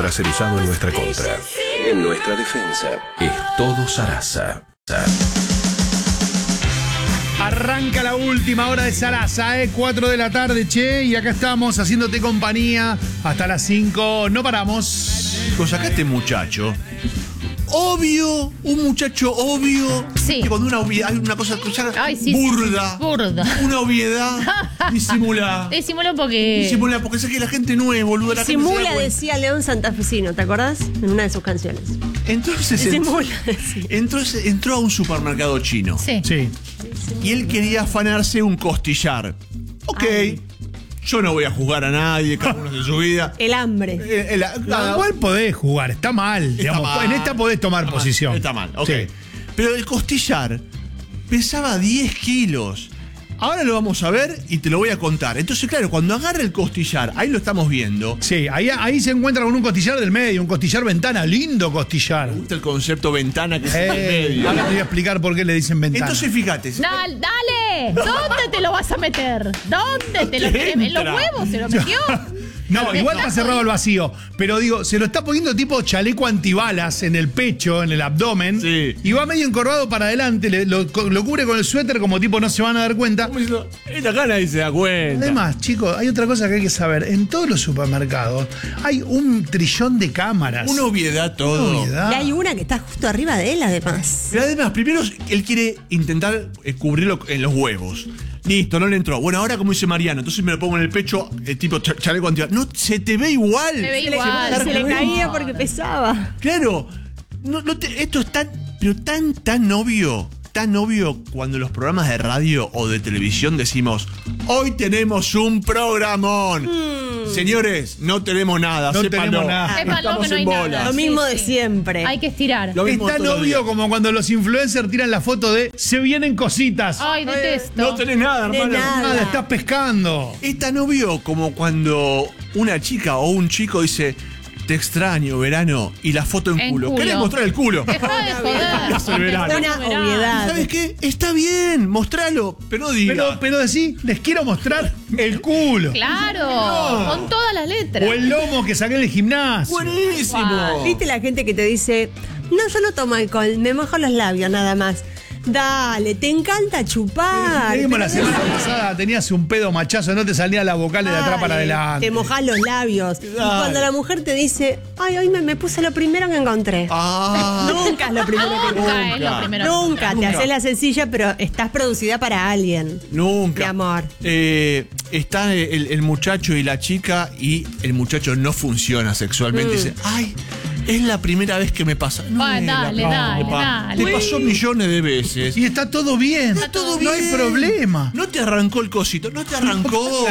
para ser usado en nuestra contra. En nuestra defensa es todo Sarasa. Arranca la última hora de Sarasa, 4 de la tarde, che, y acá estamos haciéndote compañía hasta las 5, no paramos. Chicos, acá este muchacho, obvio, un muchacho obvio, Sí. que cuando hay una cosa Ay, sí, burda, una obviedad, disimula. Disimula porque... Disimula, porque sé que la gente no es boluda. La gente se da Simula, cuenta. decía León Santafesino, ¿te acordás? En una de sus canciones. Entonces, Disimula, decía. entró a un supermercado chino. Sí. Sí. Y él quería afanarse un costillar. Ok, Ay. yo no voy a juzgar a nadie, cada uno de su vida. El hambre. Igual podés jugar, está mal. Digamos, mal. En esta podés tomar Está mal, posición. Está mal, ok. Sí. Pero el costillar pesaba 10 kilos. Ahora lo vamos a ver y te lo voy a contar. Entonces, claro, cuando agarra el costillar, ahí lo estamos viendo. Sí, ahí se encuentra con un costillar del medio, un costillar ventana, lindo costillar. Me gusta el concepto ventana que es en el medio. Ahora te voy a explicar por qué le dicen ventana. Entonces, fíjate. Dale, ¿dónde te lo vas a meter? ¿Dónde te lo ¿Qué ¿En los entra? huevos se lo metió? No, igual está cerrado el vacío. Pero digo, se lo está poniendo tipo chaleco antibalas en el pecho, en el abdomen. Sí. Y va medio encorvado para adelante, lo cubre con el suéter como tipo no se van a dar cuenta. Como diciendo, esta cara nadie se da cuenta. Además, chicos, hay otra cosa que hay que saber. En todos los supermercados hay un trillón de cámaras. Una obviedad todo. Una obviedad. Y hay una que está justo arriba de él, además. Pero además, primero él quiere intentar cubrirlo en los huevos. Listo, no le entró. Bueno, ahora como dice Mariano, entonces me lo pongo en el pecho, tipo chaleco antibalas. No, se te ve igual. Se ve Se le- igual. se le caía porque pesaba. Claro. Esto es tan, pero tan obvio. Tan obvio cuando los programas de radio o de televisión decimos, hoy tenemos un programón. Señores, no tenemos nada. No sépanlo. tenemos nada. Sépanlo Estamos que no hay en nada. bolas. Lo mismo de Sí. siempre. Hay que estirar. Lo Es mismo tan todos los obvio días. como cuando los influencers tiran la foto de se vienen cositas. Ay, detesto. No tenés nada, De hermano. nada. Nada, estás pescando. Es tan obvio como cuando una chica o un chico dice, te extraño, verano, y la foto en En culo. culo. ¿Querés mostrar el culo? Deja de joder. Es el verano. Una obviedad. ¿Sabes qué? Está bien, mostralo, pero no diga. Pero decí, les quiero mostrar el culo. Claro, con todas las letras. O el lomo que saqué en el gimnasio. Buenísimo. ¿Viste la gente que te dice, no, yo no tomo alcohol, me mojo los labios nada más? Dale, te encanta chupar. Dijimos la pero semana pasada, tenías un pedo machazo, no te salía la vocal de atrás para dale, adelante. Te mojás los labios. Y cuando la mujer te dice, ay, hoy me puse lo primero que encontré. Nunca es lo primero que Nunca es lo primero. Nunca, te haces la sencilla, pero estás producida para alguien. Nunca. Mi amor. Está el muchacho y la chica y el muchacho no funciona sexualmente. Dice, ay, es la primera vez que me pasa. No Ay, es la dale, primera dale, vez que me pasa. dale. Te pasó millones de veces. Y está todo bien. Está todo No hay bien. problema. No te arrancó el cosito, no te arrancó.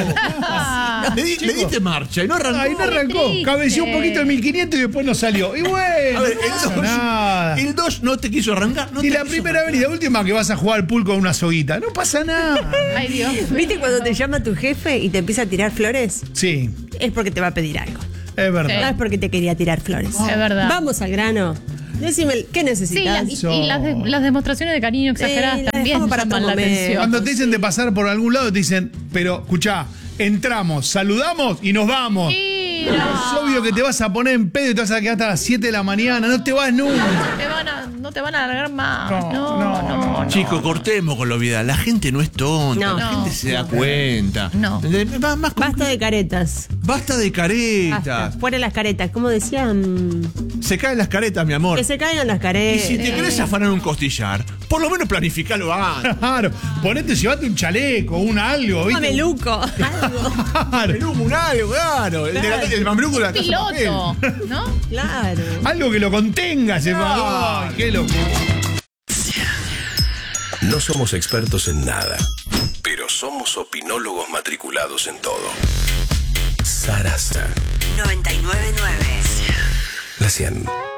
Le diste marcha y no arrancó. Ahí no arrancó. triste. Cabeció un poquito el 1500 y después no salió. Y bueno, A ver, no pasa nada. el 2 no te quiso arrancar. No Y te la quiso primera vez y la última que vas a jugar al pool con una soguita. No pasa nada. Ay, Dios. ¿Viste cuando te llama tu jefe y te empieza a tirar flores? Sí, Es porque te va a pedir algo. es No verdad. es porque te quería tirar flores. Es verdad. Vamos al grano. Decime, ¿qué Sí, necesitas? y las demostraciones de cariño exageradas las también dejamos para llaman otro la momento. atención. Cuando te dicen de pasar por algún lado, te dicen, pero escuchá, entramos, saludamos y nos vamos. Mira, Es obvio que te vas a poner en pedo y te vas a quedar hasta las 7 de la mañana. No te vas nunca. no te van a alargar más. No, No. Chicos, cortemos con la obviedad. La gente no es tonta, No. la gente se da cuenta. No. Más Basta de caretas. Basta de caretas. Basta. Fuera las caretas. ¿Cómo decían? Se caen las caretas, mi amor. Que se caigan las Y caretas. si te querés afanar un costillar, por lo menos planificalo antes. Claro, ponete, llevate un chaleco, un algo, Un ¿viste? mameluco. Algo. Claro. Peluco, un algo, claro. El mameluco de la casa de Piloto, papel. ¿no? Claro. Algo que lo contenga, se va. Ay, qué locura. No somos expertos en nada, pero somos opinólogos matriculados en todo. Sarasa. 999. La 100.